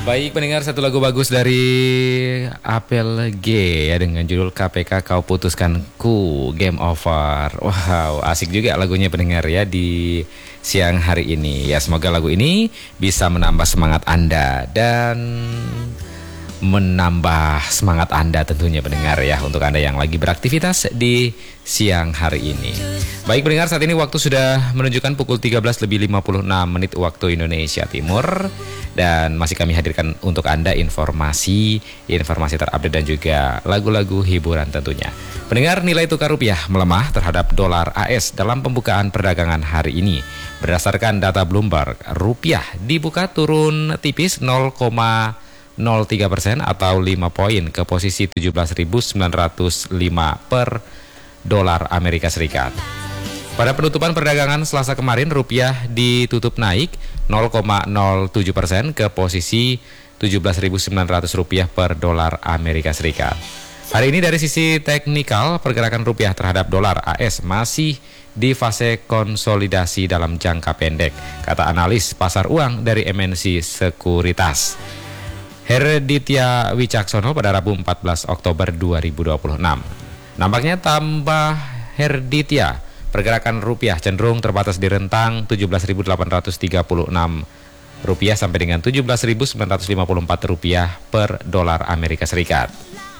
Baik pendengar, satu lagu bagus dari Apel G ya dengan judul KPK Kau Putuskan Ku, Game Over. Wow, asik juga lagunya pendengar ya di siang hari ini. Ya semoga lagu ini bisa menambah semangat Anda dan menambah semangat Anda tentunya pendengar ya, untuk Anda yang lagi beraktivitas di siang hari ini. Baik pendengar, saat ini waktu sudah menunjukkan pukul 13:56 waktu Indonesia Timur. Dan masih kami hadirkan untuk Anda informasi terupdate dan juga lagu-lagu hiburan tentunya. Pendengar, nilai tukar rupiah melemah terhadap dolar AS dalam pembukaan perdagangan hari ini. Berdasarkan data Bloomberg, rupiah dibuka turun tipis 0,03% atau 5 poin ke posisi 17.905 per dolar Amerika Serikat. Pada penutupan perdagangan Selasa kemarin, rupiah ditutup naik 0,07% ke posisi 17.900 rupiah per dolar Amerika Serikat. Hari ini dari sisi teknikal, pergerakan rupiah terhadap dolar AS masih di fase konsolidasi dalam jangka pendek, kata analis pasar uang dari MNC Sekuritas Herditya Wicaksono pada Rabu 14 Oktober 2026. Nampaknya tambah Herditya, pergerakan rupiah cenderung terbatas di rentang 17.836 rupiah sampai dengan 17.954 rupiah per dolar Amerika Serikat.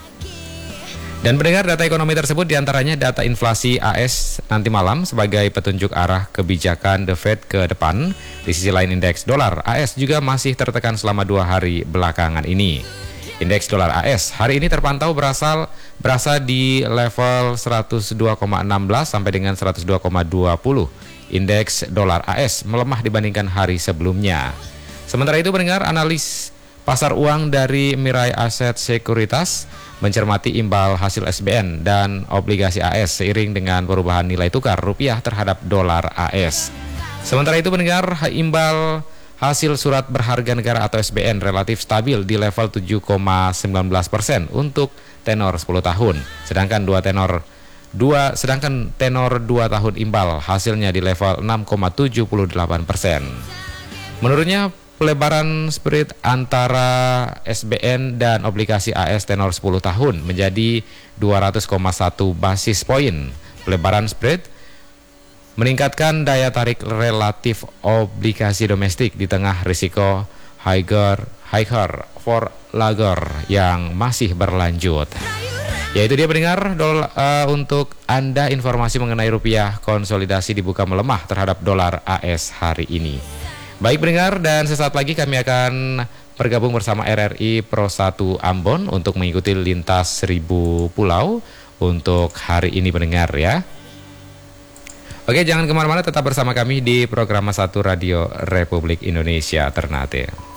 Dan pendengar, data ekonomi tersebut diantaranya data inflasi AS nanti malam sebagai petunjuk arah kebijakan The Fed ke depan. Di sisi lain, indeks dolar AS juga masih tertekan selama 2 hari belakangan ini. Indeks dolar AS hari ini terpantau berasa di level 102,16 sampai dengan 102,20. Indeks dolar AS melemah dibandingkan hari sebelumnya. Sementara itu pendengar, analis pasar uang dari Mirai Aset Sekuritas mencermati imbal hasil SBN dan obligasi AS seiring dengan perubahan nilai tukar rupiah terhadap dolar AS. Sementara itu pendengar, imbal hasil surat berharga negara atau SBN relatif stabil di level 7,19% untuk tenor 10 tahun. Sedangkan tenor 2 tahun imbal hasilnya di level 6,78%. Menurutnya, pelebaran spread antara SBN dan obligasi AS tenor 10 tahun menjadi 200,1 basis poin. Pelebaran spread meningkatkan daya tarik relatif obligasi domestik di tengah risiko higher for longer yang masih berlanjut. Yaitu dia pendengar, untuk Anda informasi mengenai rupiah konsolidasi dibuka melemah terhadap dolar AS hari ini. Baik pendengar, dan sesaat lagi kami akan bergabung bersama RRI Pro 1 Ambon untuk mengikuti lintas 1000 pulau untuk hari ini pendengar ya. Oke, jangan kemana-mana, tetap bersama kami di program 1 Radio Republik Indonesia Ternate.